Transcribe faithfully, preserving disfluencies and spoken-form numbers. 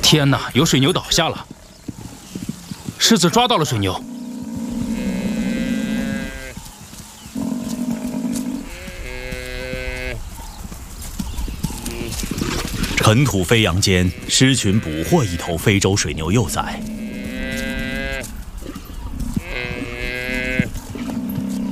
天哪，有水牛倒下了！狮子抓到了水牛。 尘土飞扬间，狮群捕获一头非洲水牛幼崽。